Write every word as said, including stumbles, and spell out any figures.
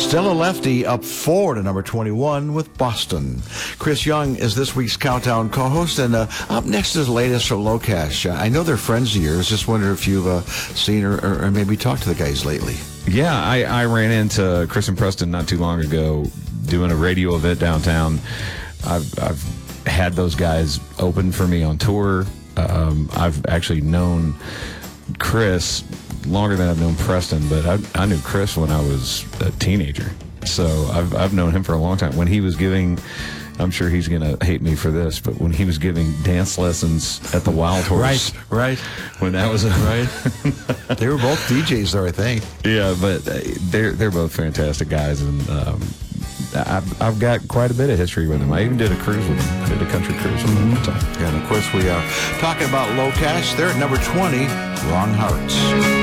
Still a Lefty up four to number twenty-one with Boston. Chris Young is this week's Countdown co-host, and uh, up next is the latest from Locash. Uh, I know they're friends of yours. Just wonder if you've uh, seen or, or, or maybe talked to the guys lately. Yeah, I, I ran into Chris and Preston not too long ago doing a radio event downtown. I've, I've had those guys open for me on tour. Um, I've actually known Chris longer than I've known Preston, but I, I knew Chris when I was a teenager. So I've I've known him for a long time. When he was giving, I'm sure he's going to hate me for this, but when he was giving dance lessons at the Wild Horse. Right, right. When that was a, right. They were both D Js there, I think. Yeah, but they're they're both fantastic guys, and um, I've, I've got quite a bit of history with them. I even did a cruise with them. I did a country cruise with them one time. Yeah, and of course we are talking about Locash. They're at number twenty, Wrong Hearts.